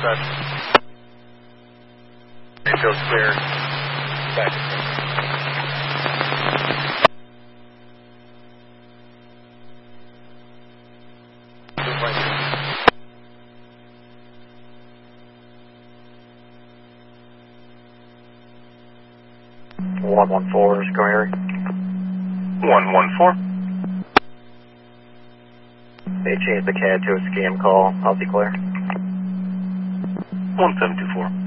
dispatch. Infield's clear. Back. 114 is Gary. 114. They changed the CAD to a scam call. I'll be clear. 1724.